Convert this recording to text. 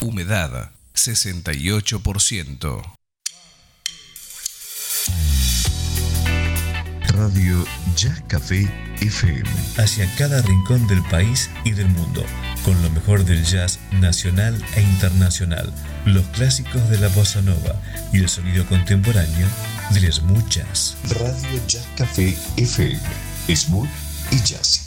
Humedad 68%. Radio Jazz Café FM. Hacia cada rincón del país y del mundo, con lo mejor del jazz nacional e internacional, los clásicos de la bossa nova y el sonido contemporáneo del smooth jazz. Radio Jazz Café FM. Smooth y jazzy.